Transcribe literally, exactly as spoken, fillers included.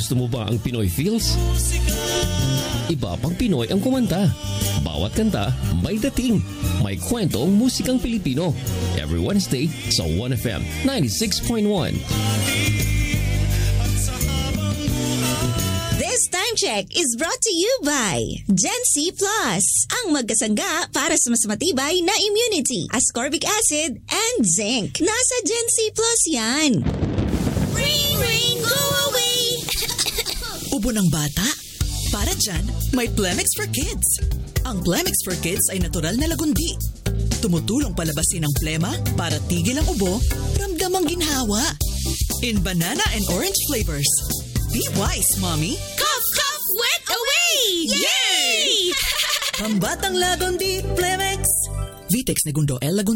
Gusto mo ba ang Pinoy feels? Iba pang Pinoy ang kumanta. Bawat kanta may dating. May kwentong musikang Pilipino. Every Wednesday sa one F M ninety-six point one. This time check is brought to you by Gen C Plus, ang magkasangga para sa mas matibay na immunity, ascorbic acid, and zinc. Nasa Gen C Plus yan. Ring, ring, go away! Ubo ng bata? Para dyan, may Plemix for Kids. Ang Plemix for Kids ay natural na lagundi. Tumutulong palabasin ang plema para tigil ang ubo, ramdam ang ginhawa. In banana and orange flavors. Be wise, Mommy. Cough, cough, wet away! Yay! Pambatang lagundi, Plemix. Vitex Negundo L Lagundi.